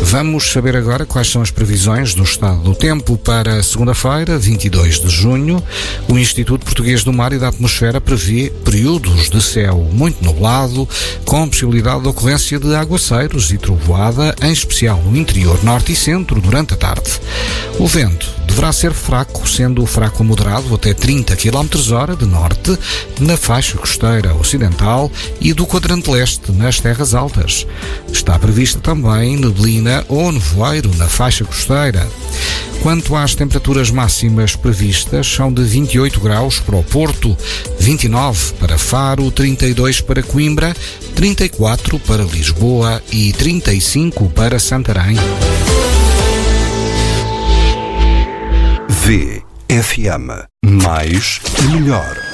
Vamos saber agora quais são as previsões do estado do tempo para segunda-feira, 22 de junho. O Instituto Português do Mar e da Atmosfera prevê períodos de céu muito nublado, com possibilidade de ocorrência de aguaceiros e trovoada, em especial no interior norte e centro, durante a tarde. O vento deverá ser fraco, sendo fraco a moderado até 30 km/h de norte, na faixa costeira ocidental e do quadrante leste, nas terras altas. Está prevista também neblina ou nevoeiro na faixa costeira. Quanto às temperaturas máximas previstas, são de 28 graus para o Porto, 29 para Faro, 32 para Coimbra, 34 para Lisboa e 35 para Santarém. VFM. Mais e melhor.